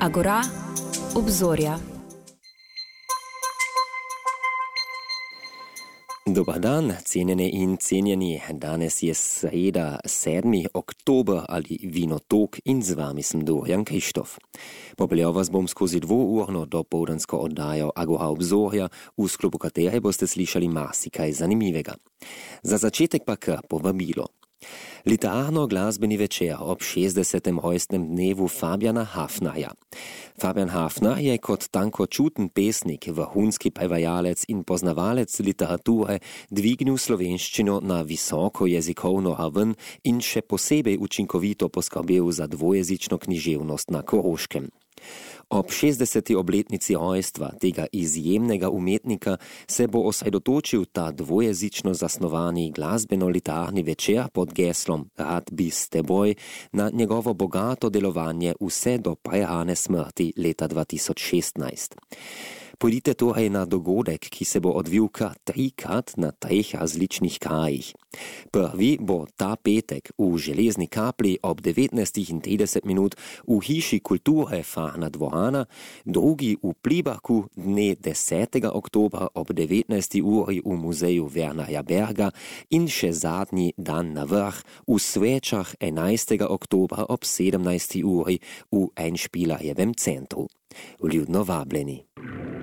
Agora, obzorja. Dobar dan, cenjene in cenjeni. Danes je sreda, 7. oktober ali vinotok in z vami sem Dorian Krištof. Popeljal vas bom skozi dvourno dopoldansko oddajo Agora obzorja, v sklopu katere boste slišali marsikaj zanimivega. Za začetek pa kar povabilo. Literarno-glasbeni večer ob 60. rojstnem dnevu Fabiana Hafnerja. Fabian Hafner je kot tankočuten pesnik, vrhunski prevajalec in poznavalec literature dvignil slovenščino na visoko jezikovno raven in še posebej učinkovito poskrbel za dvojezično književnost na Koroškem. Ob 60. obletnici rojstva tega izjemnega umetnika se bo osredotočil ta dvojezično zasnovani glasbeno-literarni večer pod geslom Rad bi s teboj na njegovo bogato delovanje vse do prerane smrti leta 2016. Pojdite torej na dogodek, ki se bo odvil kar 3-krat na 3 različnih krajih. Prvi bo ta petek v Železni kapli ob 19:30 v Hiši kulture Farna dvorana, drugi v Plibaku dne 10. oktobra ob 19. uri v muzeju Wernerja Berga in še zadnji dan na vrh v Svečah 11. oktobra ob 17. uri v Einspielerjevem centru. Vljudno vabljeni.